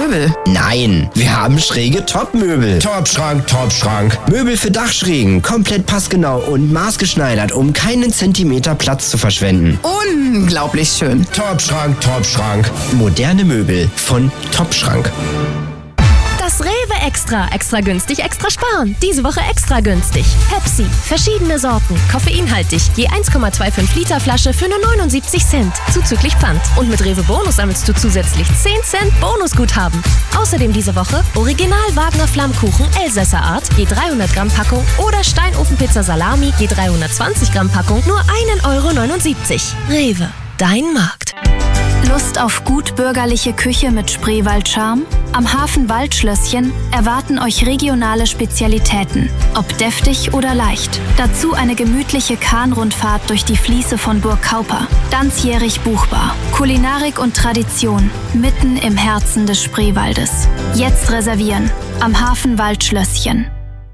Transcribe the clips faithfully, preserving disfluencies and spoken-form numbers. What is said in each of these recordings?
Möbel? Nein, wir haben schräge Top-Möbel. Top-Schrank, Top-Schrank. Möbel für Dachschrägen, komplett passgenau und maßgeschneidert, um keinen Zentimeter Platz zu verschwenden. Unglaublich schön. Top-Schrank, Top-Schrank. Moderne Möbel von Top-Schrank. Das Rewe Extra. Extra günstig, extra sparen. Diese Woche extra günstig. Pepsi. Verschiedene Sorten. Koffeinhaltig. Je eins Komma fünfundzwanzig Liter Flasche für nur neunundsiebzig Cent. Zuzüglich Pfand. Und mit Rewe Bonus sammelst du zusätzlich zehn Cent Bonusguthaben. Außerdem diese Woche Original Wagner Flammkuchen Elsässer Art. Je dreihundert Gramm Packung. Oder Steinofenpizza Salami. Je dreihundertzwanzig Gramm Packung. Nur ein Euro neunundsiebzig. Rewe. Dein Markt. Lust auf gut bürgerliche Küche mit Spreewald-Charme? Am Hafen Waldschlösschen erwarten euch regionale Spezialitäten, ob deftig oder leicht. Dazu eine gemütliche Kahnrundfahrt durch die Fließe von Burg Kauper. Ganzjährig buchbar. Kulinarik und Tradition mitten im Herzen des Spreewaldes. Jetzt reservieren. Am Hafen Waldschlösschen.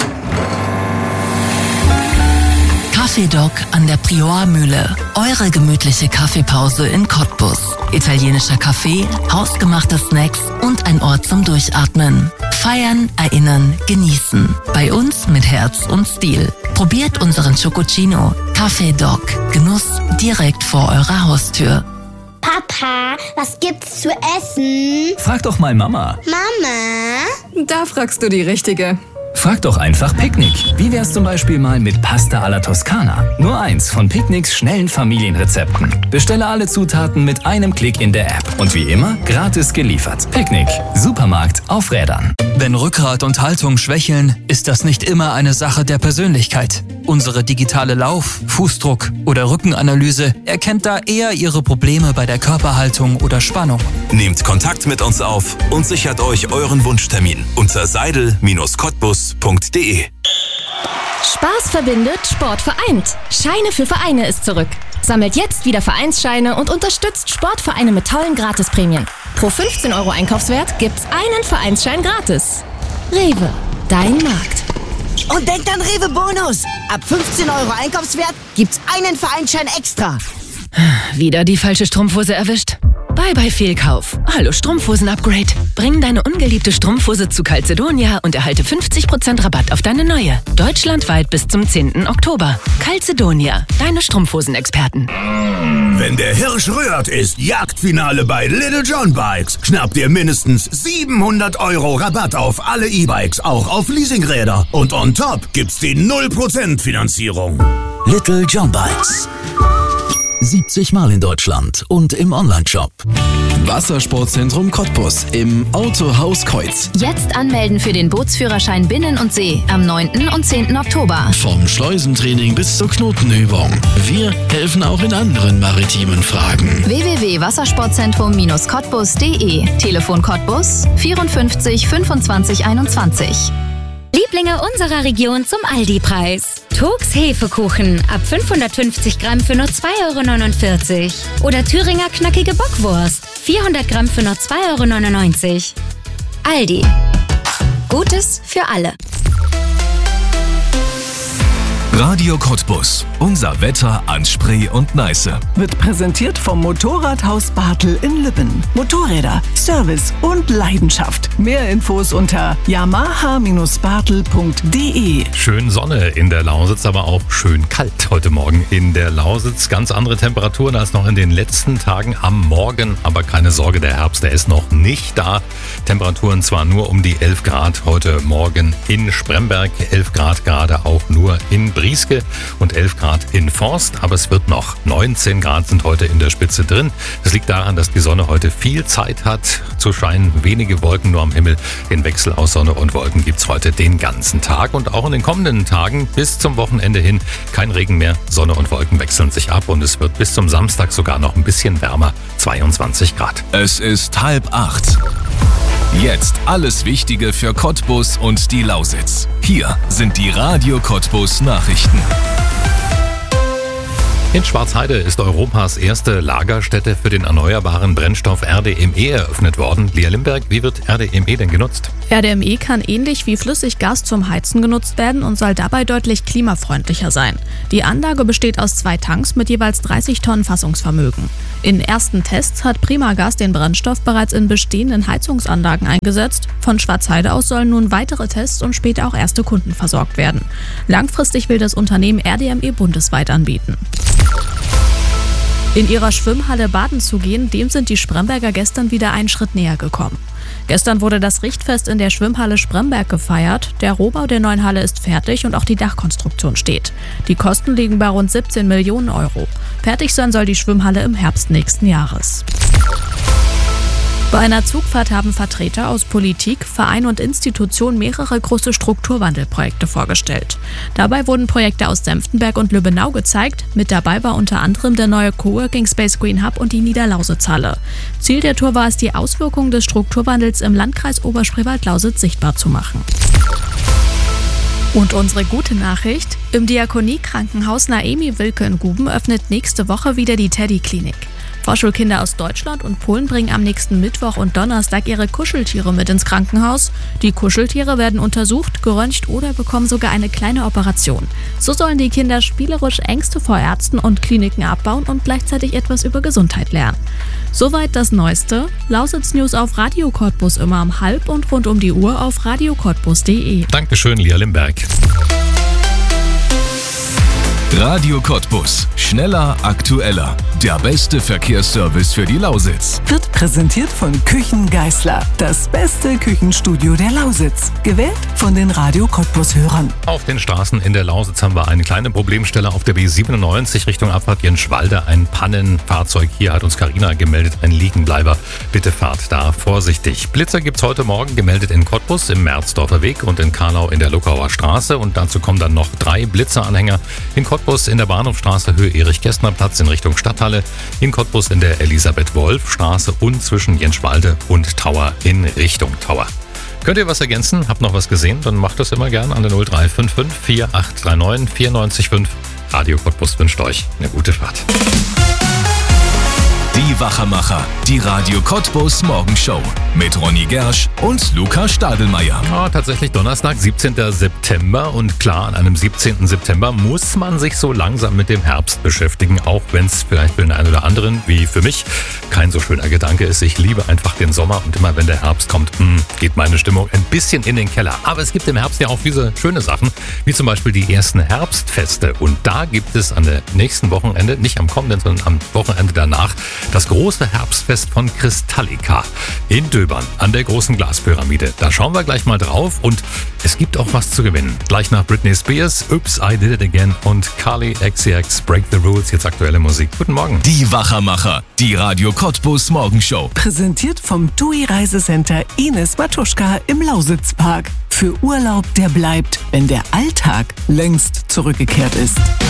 Kaffeedoc an der Priormühle. Eure gemütliche Kaffeepause in Cottbus. Italienischer Kaffee, hausgemachte Snacks und ein Ort zum Durchatmen. Feiern, erinnern, genießen. Bei uns mit Herz und Stil. Probiert unseren Chococino. Kaffeedoc. Genuss direkt vor eurer Haustür. Papa, was gibt's zu essen? Frag doch mal Mama. Mama? Da fragst du die Richtige. Frag doch einfach Picknick. Wie wär's zum Beispiel mal mit Pasta alla Toskana? Nur eins von Picknicks schnellen Familienrezepten. Bestelle alle Zutaten mit einem Klick in der App. Und wie immer, gratis geliefert. Picknick. Supermarkt auf Rädern. Wenn Rückgrat und Haltung schwächeln, ist das nicht immer eine Sache der Persönlichkeit. Unsere digitale Lauf-, Fußdruck- oder Rückenanalyse erkennt da eher Ihre Probleme bei der Körperhaltung oder Spannung. Nehmt Kontakt mit uns auf und sichert euch euren Wunschtermin unter seidel Bindestrich cottbus punkt de. Spaß verbindet, Sport vereint. Scheine für Vereine ist zurück. Sammelt jetzt wieder Vereinsscheine und unterstützt Sportvereine mit tollen Gratisprämien. Pro fünfzehn Euro Einkaufswert gibt's einen Vereinsschein gratis. Rewe, dein Markt. Und denkt an Rewe Bonus. Ab fünfzehn Euro Einkaufswert gibt's einen Vereinsschein extra. Wieder die falsche Strumpfhose erwischt? Bye bye Fehlkauf. Hallo Strumpfhosen-Upgrade. Bring deine ungeliebte Strumpfhose zu Calzedonia und erhalte fünfzig Prozent Rabatt auf deine neue. Deutschlandweit bis zum zehnten Oktober. Calzedonia, deine Strumpfhosen-Experten. Wenn der Hirsch rührt, ist Jagdfinale bei Little John Bikes. Schnappt ihr mindestens siebenhundert Euro Rabatt auf alle E-Bikes, auch auf Leasingräder. Und on top gibt's die null Prozent Finanzierung. Little John Bikes. siebzig Mal in Deutschland und im Onlineshop. Wassersportzentrum Cottbus im Autohaus Keutz. Jetzt anmelden für den Bootsführerschein Binnen und See am neunten und zehnten Oktober. Vom Schleusentraining bis zur Knotenübung. Wir helfen auch in anderen maritimen Fragen. w w w punkt wassersportzentrum cottbus punkt de. Telefon Cottbus vierundfünfzig fünfundzwanzig einundzwanzig. Lieblinge unserer Region zum Aldi-Preis. Turks Hefekuchen ab fünfhundertfünfzig Gramm für nur zwei Euro neunundvierzig. Oder Thüringer knackige Bockwurst vierhundert Gramm für nur zwei Euro neunundneunzig. Aldi. Gutes für alle. Radio Cottbus. Unser Wetter an Spree und Neiße. Wird präsentiert vom Motorradhaus Bartel in Lübben. Motorräder, Service und Leidenschaft. Mehr Infos unter yamaha Bindestrich bartel punkt de. Schön Sonne in der Lausitz, aber auch schön kalt heute Morgen in der Lausitz. Ganz andere Temperaturen als noch in den letzten Tagen am Morgen. Aber keine Sorge, der Herbst, der ist noch nicht da. Temperaturen zwar nur um die elf Grad heute Morgen in Spremberg, elf Grad gerade auch nur in Brieske und elf Grad in Forst, aber es wird noch neunzehn Grad sind heute in der Spitze drin. Das liegt daran, dass die Sonne heute viel Zeit hat zu scheinen, wenige Wolken nur am Himmel. Den Wechsel aus Sonne und Wolken gibt's heute den ganzen Tag und auch in den kommenden Tagen bis zum Wochenende hin kein Regen mehr. Sonne und Wolken wechseln sich ab und es wird bis zum Samstag sogar noch ein bisschen wärmer, zweiundzwanzig Grad. Es ist halb acht. Jetzt alles Wichtige für Cottbus und die Lausitz. Hier sind die Radio Cottbus Nachrichten. In Schwarzheide ist Europas erste Lagerstätte für den erneuerbaren Brennstoff R D M E eröffnet worden. Lea Limberg, wie wird R D M E denn genutzt? R D M E kann ähnlich wie Flüssiggas zum Heizen genutzt werden und soll dabei deutlich klimafreundlicher sein. Die Anlage besteht aus zwei Tanks mit jeweils dreißig Tonnen Fassungsvermögen. In ersten Tests hat Primagas den Brennstoff bereits in bestehenden Heizungsanlagen eingesetzt. Von Schwarzheide aus sollen nun weitere Tests und später auch erste Kunden versorgt werden. Langfristig will das Unternehmen R D M E bundesweit anbieten. In ihrer Schwimmhalle baden zu gehen, dem sind die Spremberger gestern wieder einen Schritt näher gekommen. Gestern wurde das Richtfest in der Schwimmhalle Spremberg gefeiert. Der Rohbau der neuen Halle ist fertig und auch die Dachkonstruktion steht. Die Kosten liegen bei rund siebzehn Millionen Euro. Fertig sein soll die Schwimmhalle im Herbst nächsten Jahres. Bei einer Zugfahrt haben Vertreter aus Politik, Verein und Institution mehrere große Strukturwandelprojekte vorgestellt. Dabei wurden Projekte aus Senftenberg und Lübbenau gezeigt. Mit dabei war unter anderem der neue Coworking Space Green Hub und die Niederlausitzhalle. Ziel der Tour war es, die Auswirkungen des Strukturwandels im Landkreis Oberspreewald-Lausitz sichtbar zu machen. Und unsere gute Nachricht: Im Diakonie-Krankenhaus Naemi Wilke in Guben öffnet nächste Woche wieder die Teddy-Klinik. Vorschulkinder aus Deutschland und Polen bringen am nächsten Mittwoch und Donnerstag ihre Kuscheltiere mit ins Krankenhaus. Die Kuscheltiere werden untersucht, geröntgt oder bekommen sogar eine kleine Operation. So sollen die Kinder spielerisch Ängste vor Ärzten und Kliniken abbauen und gleichzeitig etwas über Gesundheit lernen. Soweit das Neueste. Lausitz News auf Radio Cottbus immer um halb und rund um die Uhr auf radio cottbus punkt de. Dankeschön, Lea Limberg. Radio Cottbus. Schneller, aktueller. Der beste Verkehrsservice für die Lausitz. Wird präsentiert von Küchen Geißler. Das beste Küchenstudio der Lausitz. Gewählt von den Radio Cottbus-Hörern. Auf den Straßen in der Lausitz haben wir eine kleine Problemstelle auf der B siebenundneunzig Richtung Abfahrt Jenschwalde. Ein Pannenfahrzeug. Hier hat uns Carina gemeldet, ein Liegenbleiber. Bitte fahrt da vorsichtig. Blitzer gibt's heute Morgen gemeldet in Cottbus im Merzdorfer Weg und in Karlau in der Luckauer Straße. Und dazu kommen dann noch drei Blitzeranhänger in Cottbus. In der Bahnhofstraße Höhe Erich-Kästner-Platz in Richtung Stadthalle, in Cottbus in der Elisabeth-Wolf-Straße und zwischen Jenschwalde und Tauer in Richtung Tauer. Könnt ihr was ergänzen? Habt noch was gesehen? Dann macht das immer gern an der null drei fünf fünf vier acht drei neun vier neun fünf. Radio Cottbus wünscht euch eine gute Fahrt. Die Wachermacher, die Radio Cottbus Morgenshow mit Ronny Gersch und Luca Stadelmeier. Ja, tatsächlich Donnerstag, siebzehnten September. Und klar, an einem siebzehnten September muss man sich so langsam mit dem Herbst beschäftigen, auch wenn es vielleicht für den einen oder anderen, wie für mich, kein so schöner Gedanke ist. Ich liebe einfach den Sommer und immer wenn der Herbst kommt, mh, geht meine Stimmung ein bisschen in den Keller. Aber es gibt im Herbst ja auch diese schöne Sachen, wie zum Beispiel die ersten Herbstfeste. Und da gibt es an der nächsten Wochenende, nicht am kommenden, sondern am Wochenende danach, das große Herbstfest von Kristallika in Döbern an der großen Glaspyramide. Da schauen wir gleich mal drauf und es gibt auch was zu gewinnen. Gleich nach Britney Spears, Oops, I Did It Again und Carly X C X, Break the Rules. Jetzt aktuelle Musik. Guten Morgen. Die Wachermacher, die Radio Cottbus Morgenshow. Präsentiert vom T U I Reisecenter Ines Matuschka im Lausitzpark. Für Urlaub, der bleibt, wenn der Alltag längst zurückgekehrt ist.